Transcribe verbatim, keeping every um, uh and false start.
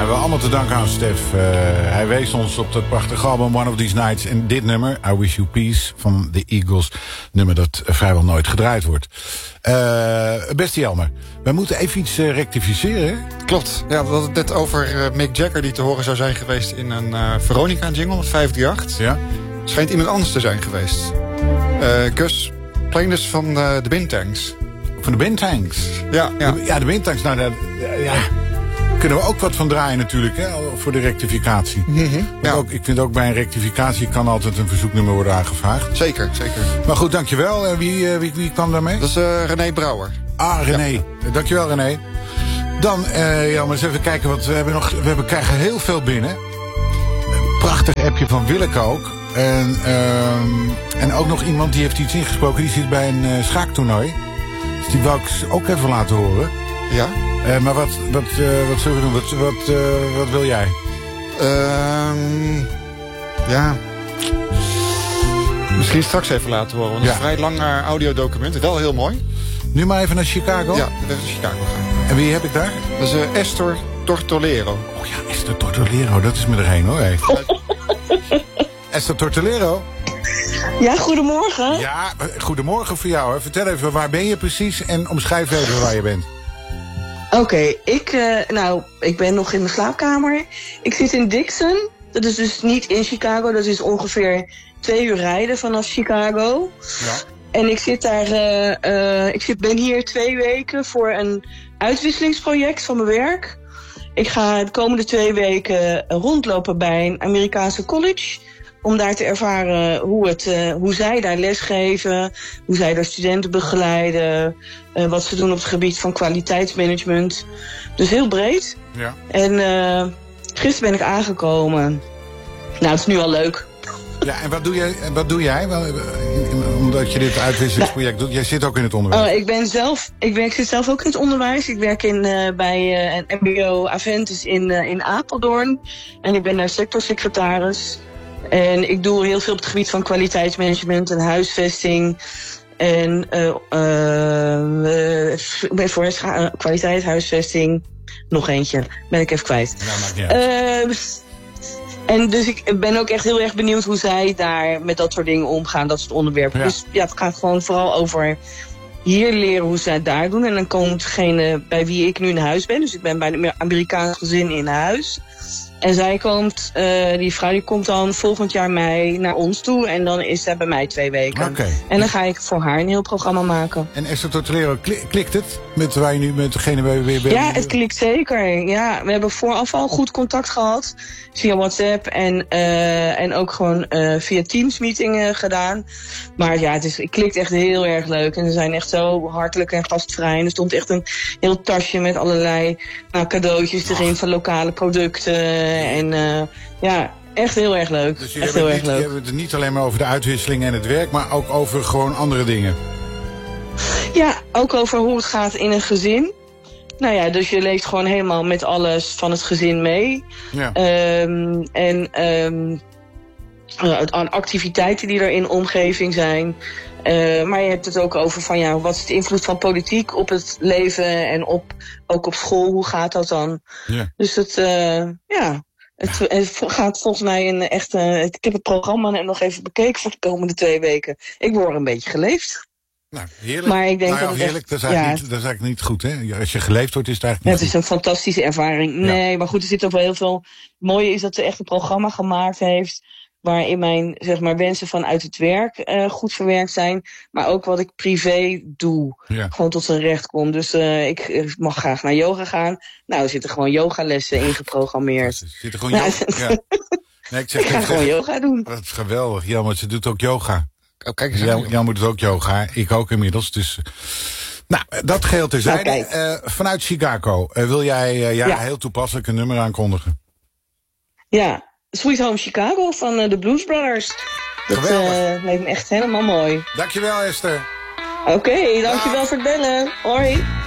hebben we allemaal te danken aan Stef. Uh, hij wees ons op dat prachtige album One of These Nights. En dit nummer, I Wish You Peace, van de Eagles. Nummer dat uh, vrijwel nooit gedraaid wordt. Uh, beste Jelmer, wij moeten even iets uh, rectificeren, hè? Klopt. Ja, we hadden het net over uh, Mick Jagger die te horen zou zijn geweest in een uh, Veronica-jingle, vijf drie acht. Ja. Schijnt iemand anders te zijn geweest. Uh, Gus Plainus van uh, de Bintangs. Van de Bintangs? Ja, ja. De, ja, de Bintangs, nou, daar ja, kunnen we ook wat van draaien natuurlijk, hè, voor de rectificatie. Mm-hmm, ja. ook, ik vind ook bij een rectificatie kan altijd een verzoeknummer worden aangevraagd. Zeker, zeker. Maar goed, dankjewel. Uh, wie, uh, wie, wie kwam daarmee? Dat is uh, René Brouwer. Ah, René. Ja. Dankjewel, René. Dan, uh, ja, maar eens even kijken, want we hebben nog, we hebben, krijgen heel veel binnen. Een prachtig appje van Willeke ook. En, uh, en ook nog iemand die heeft iets ingesproken. Die zit bij een uh, schaaktoernooi. Dus die wou ik ook even laten horen. Ja. Uh, maar wat, wat, uh, wat zullen we doen? Wat, wat, uh, wat wil jij? Uh, ja. Misschien straks even laten horen. Want het is ja. een vrij lang uh, audiodocument. Wel heel mooi. Nu maar even naar Chicago? Ja, even naar Chicago gaan. En wie heb ik daar? Dat is uh, Esther Tortolero. Oh ja, Esther Tortolero. Dat is me erheen hoor. Hey. Esther Tortolero. Ja, goedemorgen. Ja, goedemorgen voor jou. Hè. Vertel even, waar ben je precies en omschrijf even waar je bent. Oké, okay, ik, uh, nou, ik ben nog in mijn slaapkamer. Ik zit in Dixon. Dat is dus niet in Chicago. Dat is ongeveer twee uur rijden vanaf Chicago. Ja. En ik zit daar, uh, uh, ik zit, ben hier twee weken voor een uitwisselingsproject van mijn werk. Ik ga de komende twee weken rondlopen bij een Amerikaanse college. Om daar te ervaren hoe, het, uh, hoe zij daar lesgeven, hoe zij daar studenten begeleiden, uh, wat ze doen op het gebied van kwaliteitsmanagement. Dus heel breed. Ja. En uh, gisteren ben ik aangekomen. Nou, het is nu al leuk. Ja, en wat doe jij? Wat doe jij? Omdat je dit uitwisselingsproject doet. Jij zit ook in het onderwijs. Uh, ik ben zelf, ik, ben, ik zit zelf ook in het onderwijs. Ik werk in, uh, bij uh, een M B O Aventus in, uh, in Apeldoorn. En ik ben daar sectorsecretaris. En ik doe heel veel op het gebied van kwaliteitsmanagement en huisvesting. En uh, uh, ik ben voor uh, kwaliteit, huisvesting. Nog eentje, ben ik even kwijt. Ja, maakt niet uit. Uh, en dus ik ben ook echt heel erg benieuwd hoe zij daar met dat soort dingen omgaan, dat soort onderwerpen. Ja. Dus ja, het gaat gewoon vooral over hier leren hoe zij het daar doen. En dan komt degene bij wie ik nu in huis ben. Dus ik ben bij een Amerikaans gezin in huis. En zij komt, uh, die vrouw die komt dan volgend jaar mei naar ons toe. En dan is zij bij mij twee weken. Okay. En dan ga ik voor haar een heel programma maken. En Esther Tortolero, klikt het? Met waar je nu met degene waar je weer bent? Ja, het klikt zeker. Ja, we hebben vooraf al goed contact gehad. Via WhatsApp en, uh, en ook gewoon uh, via Teams meetingen gedaan. Maar ja, het, is, het klikt echt heel erg leuk. En ze zijn echt zo hartelijk en gastvrij. En er stond echt een heel tasje met allerlei nou, cadeautjes erin Ach. van lokale producten. En uh, ja, echt heel erg leuk. Dus je echt heel het erg niet, leuk. Je hebt het niet alleen maar over de uitwisseling en het werk, maar ook over gewoon andere dingen. Ja, ook over hoe het gaat in een gezin. Nou ja, dus je leeft gewoon helemaal met alles van het gezin mee. Ja. Um, en um, aan activiteiten die er in de omgeving zijn. Uh, maar je hebt het ook over van ja, wat is de invloed van politiek op het leven en op, ook op school, hoe gaat dat dan? Ja. Dus het, uh, ja, het, het gaat volgens mij een echt, uh, ik heb het programma nog even bekeken voor de komende twee weken. Ik word een beetje geleefd. Nou, heerlijk. Maar ik denk nou ja, dat, heerlijk, echt, dat, is eigenlijk ja, niet, dat is eigenlijk niet goed, hè? Als je geleefd wordt, is het eigenlijk niet het goed. Het is een fantastische ervaring. Nee, ja. Maar goed, er zit ook wel heel veel. Het mooie is dat ze echt een programma gemaakt heeft waarin mijn zeg maar, wensen vanuit het werk uh, goed verwerkt zijn. Maar ook wat ik privé doe. Ja. Gewoon tot zijn recht kom. Dus uh, ik, ik mag graag naar yoga gaan. Nou, er zitten gewoon yogalessen ingeprogrammeerd. Er zitten gewoon yoga. Ja. Nee, ik zeg, ik ga ik gewoon zeg, yoga doen. Dat is geweldig. Ja, maar ze doet ook yoga. Oh, kijk eens. Jan, Jan moet het ook yoga. Ik ook inmiddels. Dus, nou, dat geheel terzijde. Nou, uh, vanuit Chicago uh, wil jij uh, ja, ja. heel toepasselijk een nummer aankondigen. Ja. Sweet Home Chicago van uh, de Blues Brothers. Dat uh, lijkt me echt helemaal mooi. Dankjewel, Esther. Oké, okay, dankjewel ja. voor het bellen. Hoi.